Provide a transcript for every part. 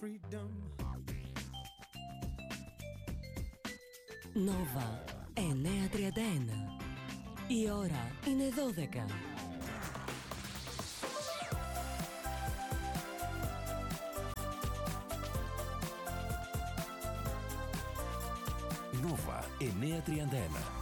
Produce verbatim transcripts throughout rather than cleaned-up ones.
freedom. Νόβα εννιακόσια τριάντα ένα. Η ώρα είναι δώδεκα. Νόβα εννιακόσια τριάντα ένα.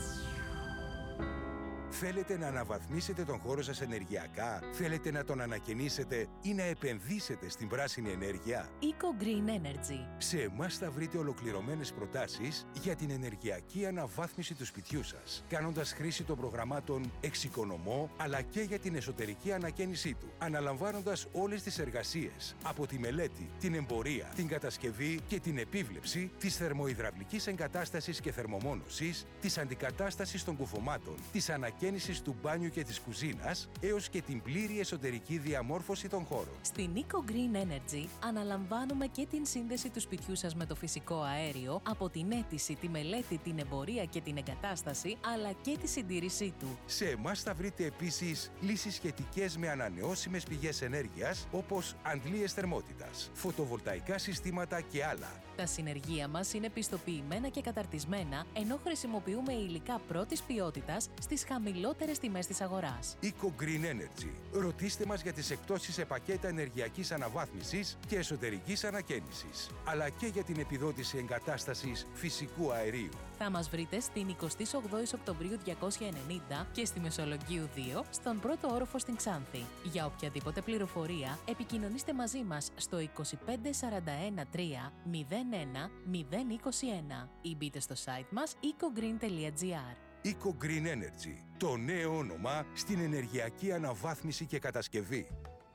Θέλετε να αναβαθμίσετε τον χώρο σας ενεργειακά? Θέλετε να τον ανακαινήσετε ή να επενδύσετε στην πράσινη ενέργεια? Eco Green Energy. Σε εμάς θα βρείτε ολοκληρωμένες προτάσεις για την ενεργειακή αναβάθμιση του σπιτιού σας, κάνοντας χρήση των προγραμμάτων Εξοικονομώ, αλλά και για την εσωτερική ανακαίνισή του, αναλαμβάνοντας όλες τις εργασίες, από τη μελέτη, την εμπορία, την κατασκευή και την επίβλεψη της θερμοϊδραυλικής εγκατάστασης και θερμομόνωσης, της αντικατάστασης των κουφωμάτων, της ανακαίνισης του μπάνιου και της κουζίνας, έως και την πλήρη εσωτερική διαμόρφωση των χώρων. Στην Eco Green Energy αναλαμβάνουμε και την σύνδεση του σπιτιού σας με το φυσικό αέριο, από την αίτηση, τη μελέτη, την εμπορία και την εγκατάσταση, αλλά και τη συντήρησή του. Σε εμάς θα βρείτε επίσης λύσεις σχετικές με ανανεώσιμες πηγές ενέργειας, όπως αντλίες θερμότητας, φωτοβολταϊκά συστήματα και άλλα. Τα συνεργεία μας είναι πιστοποιημένα και καταρτισμένα, ενώ χρησιμοποιούμε υλικά πρώτης ποιότητας στις χαμηλότερες τιμές της αγοράς. Eco Green Energy. Ρωτήστε μας για τις εκπτώσεις σε πακέτα ενεργειακής αναβάθμισης και εσωτερικής ανακαίνισης, αλλά και για την επιδότηση εγκατάστασης φυσικού αερίου. Θα μας βρείτε στην εικοστή όγδοη Οκτωβρίου διακόσια ενενήντα και στη Μεσολογγίου δύο, στον πρώτο όροφο στην Ξάνθη. Για οποιαδήποτε πληροφορία, επικοινωνήστε μαζί μας στο είκοσι πέντε σαράντα ένα τρία μηδέν ένα μηδέν είκοσι ένα ή μπείτε στο site μας eco green τελεία gr. Eco Green Energy, το νέο όνομα στην ενεργειακή αναβάθμιση και κατασκευή.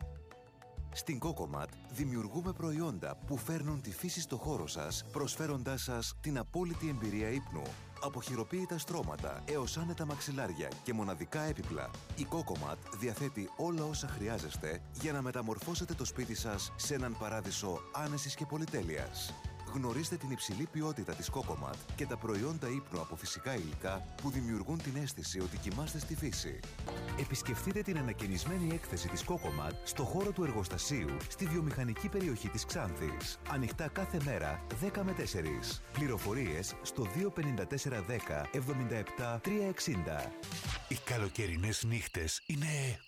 Στην Cocomat δημιουργούμε προϊόντα που φέρνουν τη φύση στο χώρο σας, προσφέροντάς σας την απόλυτη εμπειρία ύπνου. Από χειροποίητα στρώματα έως άνετα μαξιλάρια και μοναδικά έπιπλα, η Cocomat διαθέτει όλα όσα χρειάζεστε για να μεταμορφώσετε το σπίτι σας σε έναν παράδεισο άνεσης και πολυτέλειας. Γνωρίστε την υψηλή ποιότητα της Cocomat και τα προϊόντα ύπνου από φυσικά υλικά που δημιουργούν την αίσθηση ότι κοιμάστε στη φύση. Επισκεφτείτε την ανακαινισμένη έκθεση της Cocomat στο χώρο του εργοστασίου στη βιομηχανική περιοχή της Ξάνθης. Ανοιχτά κάθε μέρα δέκα με τέσσερις. Πληροφορίες στο δύο πέντε τέσσερα δέκα εβδομήντα επτά τριακόσια εξήντα. Οι καλοκαιρινές νύχτες είναι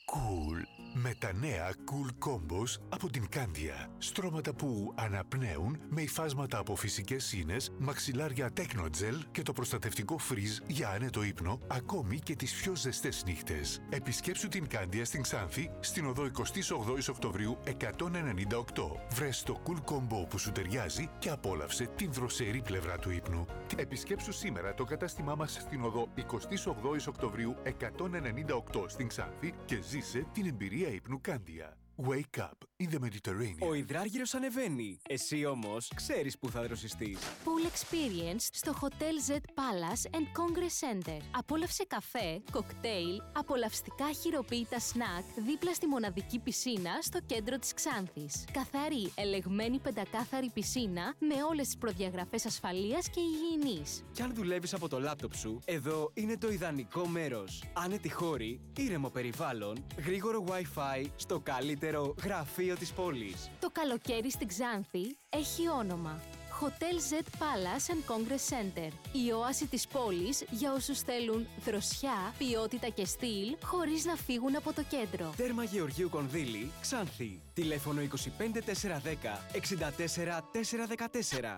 cool. Με τα νέα Cool Combos από την Candia. Στρώματα που αναπνέουν με υφάσματα από φυσικές σύνες, μαξιλάρια Technogel και το προστατευτικό Freeze για άνετο ύπνο, ακόμη και τις πιο ζεστές νύχτες. Επισκέψου την Candia στην Ξάνθη, στην οδό εικοστή όγδοη Οκτωβρίου εκατόν ενενήντα οκτώ. Βρες το Cool Combo που σου ταιριάζει και απόλαυσε την δροσερή πλευρά του ύπνου. Επισκέψου σήμερα το κατάστημά μας στην οδό εικοστή όγδοη Οκτωβρίου εκατόν ενενήντα οκτώ στην Ξάνθη και ζήσε την εμπειρία ύπνου Candia. Wake up in the Mediterranean. Ο υδράργυρος ανεβαίνει. Εσύ όμως ξέρεις που θα δροσιστείς. Pool Experience στο Hotel Z Palace and Congress Center. Απόλαυσε καφέ, κοκτέιλ, απολαυστικά χειροποίητα σνακ δίπλα στη μοναδική πισίνα στο κέντρο της Ξάνθης. Καθαρή, ελεγμένη πεντακάθαρη πισίνα με όλες τις προδιαγραφές ασφαλείας και υγιεινής. Κι αν δουλεύεις από το λάπτοπ σου, εδώ είναι το ιδανικό μέρος. Άνετη χώρη, ήρεμο περιβάλλον, γρήγορο Wi-Fi στο καλύτερο γραφείο της πόλης. Το καλοκαίρι στην Ξάνθη έχει όνομα. Hotel Z Palace and Congress Center. Η όαση της πόλης για όσους θέλουν δροσιά, ποιότητα και στυλ, χωρίς να φύγουν από το κέντρο. Τέρμα Γεωργίου Κονδύλη, Ξάνθη. Τηλέφωνο είκοσι πέντε τέσσερα δέκα εξήντα τέσσερα τέσσερα δεκατέσσερα.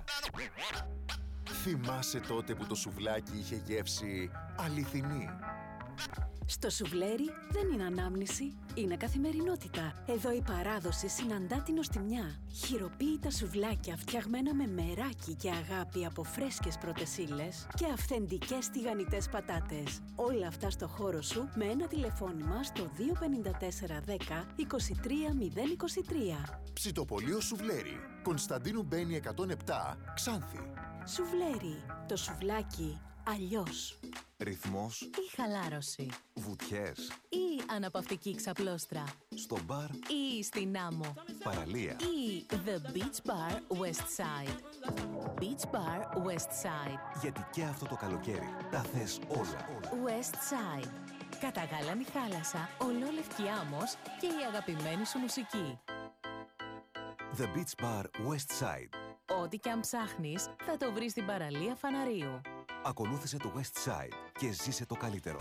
Θυμάσαι τότε που το σουβλάκι είχε γεύση αληθινή? Στο σουβλέρι δεν είναι ανάμνηση, είναι καθημερινότητα. Εδώ η παράδοση συναντά την νοστιμιά. Χειροποίητα σουβλάκια φτιαγμένα με μεράκι και αγάπη από φρέσκες πρώτες ύλες και αυθεντικές τηγανιτές πατάτες. Όλα αυτά στο χώρο σου με ένα τηλεφώνημα στο δύο πέντε τέσσερα δέκα είκοσι τρία μηδέν είκοσι τρία. Ψητοπολείο Σουβλέρι, Κωνσταντίνου Μπένη εκατόν επτά, Ξάνθη. Σουβλέρι, το σουβλάκι αλλιώς. Ρυθμός Ή χαλάρωση. Βουτιές Ή αναπαυτική ξαπλώστρα. στο μπαρ Ή στην άμμο. παραλία Ή The Beach Bar West Side. Beach Bar West Side. Γιατί και αυτό το καλοκαίρι τα θες όλα. West Side. Καταγάλανη θάλασσα, ολόλευκη άμμος και η αγαπημένη σου μουσική. The Beach Bar West Side. Ό,τι και αν ψάχνεις, θα το βρεις στην παραλία Φαναρίου. Ακολούθησε το West Side και ζήσε το καλύτερο.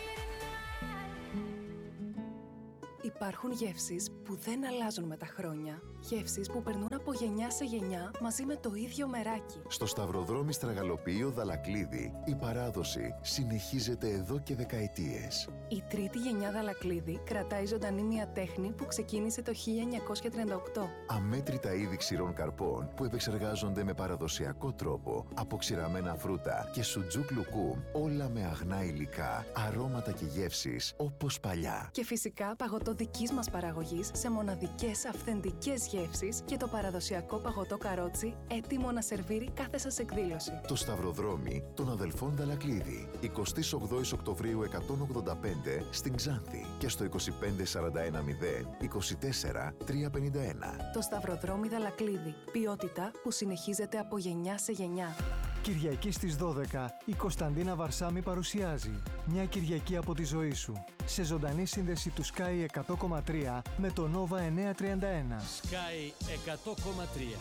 Υπάρχουν γεύσεις που δεν αλλάζουν με τα χρόνια. Γεύσεις που περνούν από γενιά σε γενιά μαζί με το ίδιο μεράκι. Στο Σταυροδρόμι Στραγαλοποιείο Δαλακλίδη, η παράδοση συνεχίζεται εδώ και δεκαετίες. Η τρίτη γενιά Δαλακλίδη κρατάει ζωντανή μια τέχνη που ξεκίνησε το χίλια εννιακόσια τριάντα οκτώ. Αμέτρητα είδη ξηρών καρπών που επεξεργάζονται με παραδοσιακό τρόπο από ξηραμένα φρούτα και σουτζούκ λουκούμ, όλα με αγνά υλικά, αρώματα και γεύσεις όπως παλιά. Και φυσικά παγωτό δικής μας παραγωγής σε μοναδικές αυθεντικές γεύσεις και το παραδοσιακό παγωτό καρότσι έτοιμο να σερβίρει κάθε σας εκδήλωση. Το Σταυροδρόμι των αδελφών Δαλακλίδη, εικοστή ογδόη Οκτωβρίου εκατόν ογδόντα πέντε στην Ξάνθη και στο είκοσι πέντε σαράντα ένα μηδέν είκοσι τέσσερα τριακόσια πενήντα ένα. Το Σταυροδρόμι Δαλακλίδη. Ποιότητα που συνεχίζεται από γενιά σε γενιά. Κυριακή στις δώδεκα, η Κωνσταντίνα Βαρσάμι παρουσιάζει «Μια Κυριακή από τη ζωή σου» σε ζωντανή σύνδεση του Sky εκατό κόμμα τρία με το Nova εννιακόσια τριάντα ένα. Sky εκατό κόμμα τρία.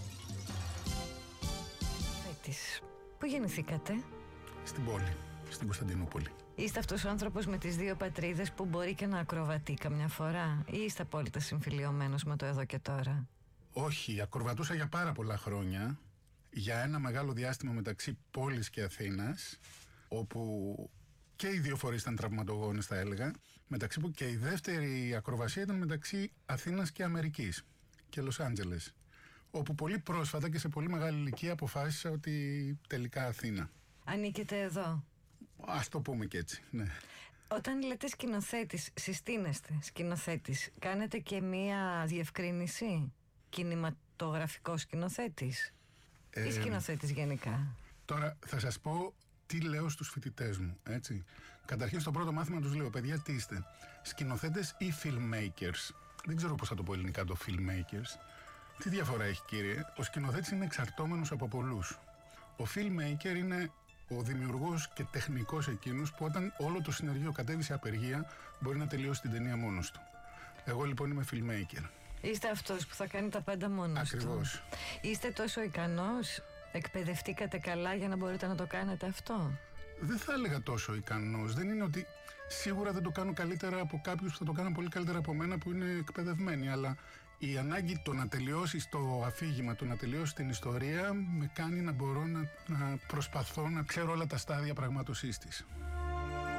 Πέτης, πού γεννηθήκατε? Στην πόλη, στην Κωνσταντινούπολη. Είστε αυτός ο άνθρωπος με τις δύο πατρίδες που μπορεί και να ακροβατεί καμιά φορά, ή είστε απόλυτα συμφιλιωμένος με το εδώ και τώρα? Όχι, ακροβατούσα για πάρα πολλά χρόνια, για ένα μεγάλο διάστημα μεταξύ πόλης και Αθήνας, όπου και οι δύο φορείς ήταν τραυματογόνες, θα έλεγα, μεταξύ που και η δεύτερη ακροβασία ήταν μεταξύ Αθήνας και Αμερικής και Λος Άντζελες, όπου πολύ πρόσφατα και σε πολύ μεγάλη ηλικία αποφάσισα ότι τελικά Αθήνα. Ανήκετε εδώ? Ας το πούμε και έτσι, ναι. Όταν λέτε σκηνοθέτης, συστήνεστε σκηνοθέτης, κάνετε και μία διευκρίνηση? Κινηματογραφικό σκηνοθέτης ε, ή σκηνοθέτης γενικά? Τώρα θα σας πω τι λέω στους φοιτητές μου, έτσι. Καταρχήν στο πρώτο μάθημα τους λέω, παιδιά, τι είστε, σκηνοθέτες ή filmmakers? Δεν ξέρω πώς θα το πω ελληνικά το filmmakers. Τι διαφορά έχει, κύριε? Ο σκηνοθέτης είναι εξαρτώμενος από πολλούς. Ο filmmaker είναι ο δημιουργός και τεχνικός εκείνος που όταν όλο το συνεργείο κατέβει σε απεργία μπορεί να τελειώσει την ταινία μόνος του. Εγώ λοιπόν είμαι filmmaker. Είστε αυτός που θα κάνει τα πάντα μόνος Ακριβώς. του. Είστε τόσο ικανός? Εκπαιδευτήκατε καλά για να μπορείτε να το κάνετε αυτό? Δεν θα έλεγα τόσο ικανός. Δεν είναι ότι σίγουρα δεν το κάνω καλύτερα από κάποιους που θα το κάνουν πολύ καλύτερα από μένα που είναι εκπαιδευμένοι, αλλά η ανάγκη το να τελειώσει το αφήγημα, το να τελειώσει την ιστορία με κάνει να μπορώ να, να προσπαθώ να ξέρω όλα τα στάδια πραγματοσής της.